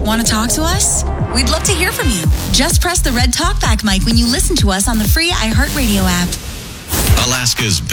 Want to talk to us? We'd love to hear from you. Just press the red talkback mic when you listen to us on the free iHeartRadio app. Alaska's